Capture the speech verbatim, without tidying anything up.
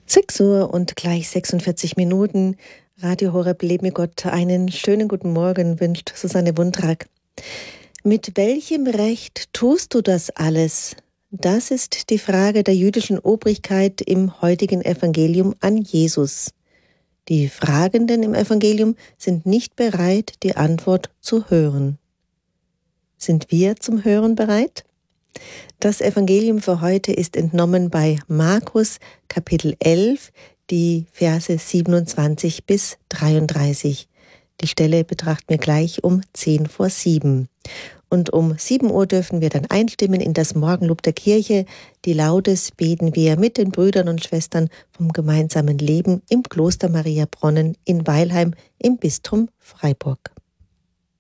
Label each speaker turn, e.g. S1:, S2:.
S1: sechs Uhr und gleich sechsundvierzig Minuten. Radio Horeb Leb mit Gott. Einen schönen guten Morgen wünscht Susanne Wundrak. Mit welchem Recht tust du das alles? Das ist die Frage der jüdischen Obrigkeit im heutigen Evangelium an Jesus. Die Fragenden im Evangelium sind nicht bereit, die Antwort zu hören. Sind wir zum Hören bereit? Das Evangelium für heute ist entnommen bei Markus Kapitel elf, die Verse siebenundzwanzig bis dreiunddreißig. Die Stelle betrachten wir gleich um zehn vor sieben. Und um sieben Uhr dürfen wir dann einstimmen in das Morgenlob der Kirche. Die Laudes beten wir mit den Brüdern und Schwestern vom gemeinsamen Leben im Kloster Mariabronnen in Weilheim im Bistum Freiburg.